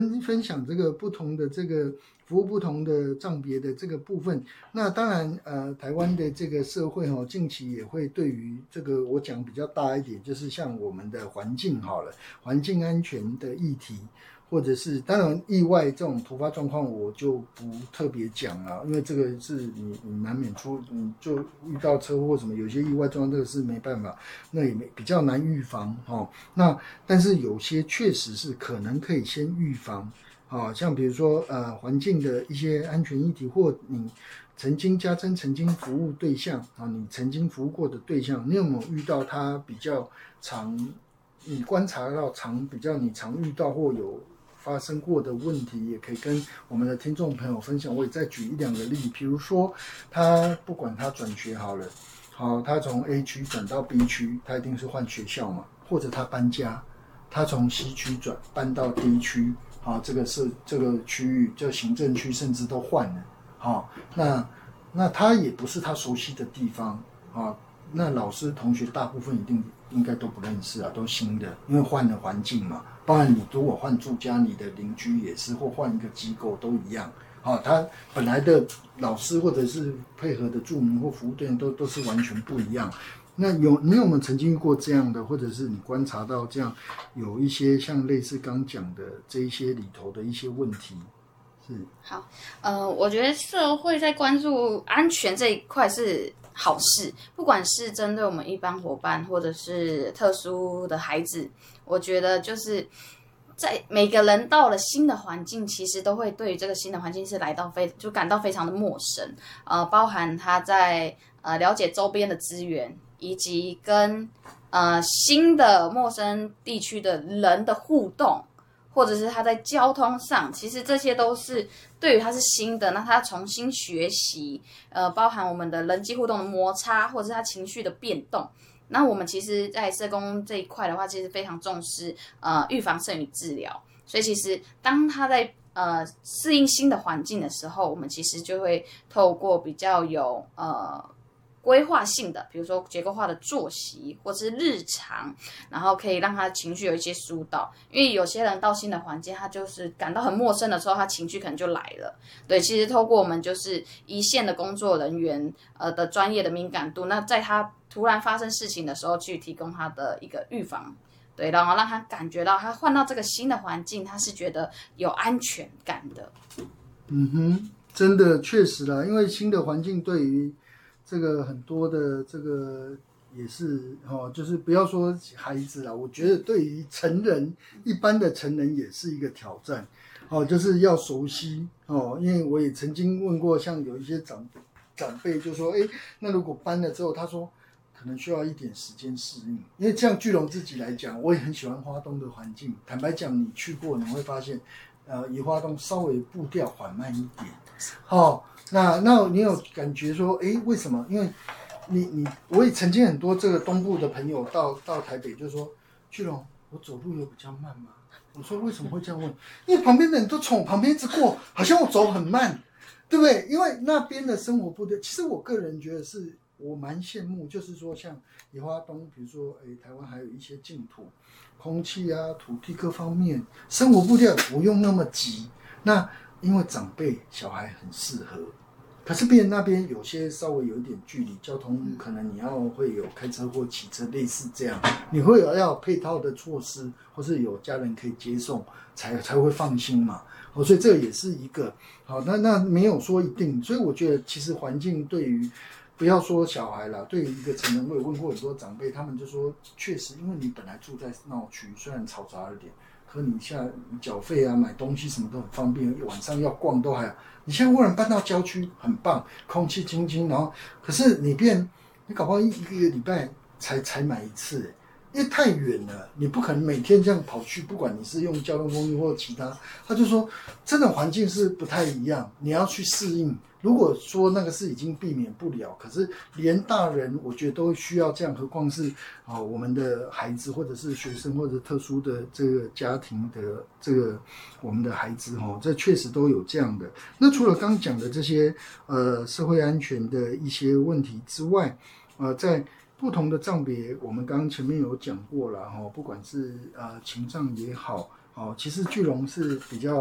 分享这个不同的这个服务不同的账别的这个部分。那当然台湾的这个社会近期也会对于这个我讲比较大一点，就是像我们的环境好了，环境安全的议题，或者是当然意外这种突发状况我就不特别讲了，因为这个是你难免你就遇到车祸什么，有些意外状况这个是没办法，那也比较难预防那但是有些确实是可能可以先预防像比如说环境的一些安全议题，或你曾经曾经服务对象你曾经服务过的对象，你有没有遇到他比较常你观察到比较你常遇到或有发生过的问题，也可以跟我们的听众朋友分享。我也再举一两个例，比如说他不管他转学好了，他从 A 区转到 B 区，他一定是换学校嘛，或者他搬家，他从 C 区搬到 D 区，这个区域就行政区甚至都换了，那他也不是他熟悉的地方那老师同学大部分应该都不认识都新的，因为换了环境嘛。当然你如果换住家，你的邻居也是，或换一个机构都一样他本来的老师或者是配合的住民或服务对象都是完全不一样。那你有没有曾经遇过这样的，或者是你观察到这样有一些像类似刚讲的这一些里头的一些问题？是好，我觉得社会在关注安全这一块是好事，不管是针对我们一般伙伴，或者是特殊的孩子，我觉得就是在每个人到了新的环境，其实都会对于这个新的环境是就感到非常的陌生，包含他在了解周边的资源，以及跟新的陌生地区的人的互动。或者是他在交通上，其实这些都是对于他是新的，那他重新学习，包含我们的人际互动的摩擦，或者是他情绪的变动。那我们其实，在社工这一块的话，其实非常重视预防胜于治疗。所以其实当他在适应新的环境的时候，我们其实就会透过比较有规划性的，比如说结构化的作息或是日常，然后可以让他情绪有一些疏导。因为有些人到新的环境，他就是感到很陌生的时候，他情绪可能就来了。对，其实透过我们就是一线的工作人员的专业的敏感度，那在他突然发生事情的时候，去提供他的一个预防。对，然后让他感觉到他换到这个新的环境，他是觉得有安全感的。 真的确实啦，因为新的环境对于这个很多的这个也是就是不要说孩子啦，我觉得对于一般的成人也是一个挑战就是要熟悉因为我也曾经问过，像有一些长辈就说那如果搬了之后，他说可能需要一点时间适应，因为像巨龙自己来讲，我也很喜欢花东的环境。坦白讲，你去过你会发现宜花东稍微步调缓慢一点那你有感觉说为什么？因为我也曾经很多这个东部的朋友到台北就说，巨龙我走路有比较慢吗？我说为什么会这样问？因为旁边的人都从我旁边一直过，好像我走很慢，对不对？因为那边的生活步调，其实我个人觉得是我蛮羡慕，就是说像宜花东，比如说台湾还有一些净土，空气土地各方面生活步调不用那么急。那因为长辈小孩很适合，可是别人那边有些稍微有一点距离，交通可能你会有开车或骑车类似这样，你会要配套的措施，或是有家人可以接送才会放心嘛所以这个也是一个好，那没有说一定，所以我觉得其实环境对于不要说小孩啦，对于一个成人，我有问过很多长辈，他们就说确实因为你本来住在闹区，虽然嘈杂一点，可你现在缴费买东西什么都很方便，晚上要逛都还好。你现在忽然搬到郊区，很棒，空气清新，然后可是你搞不好一个礼拜才买一次，因为太远了，你不可能每天这样跑去，不管你是用交通工具或其他，他就说真的环境是不太一样，你要去适应。如果说那个是已经避免不了，可是连大人我觉得都需要这样，何况是我们的孩子或者是学生或者特殊的这个家庭的这个我们的孩子这确实都有这样的。那除了刚讲的这些社会安全的一些问题之外，在不同的账别，我们刚刚前面有讲过了不管是情障也好， 其实巨龙是比较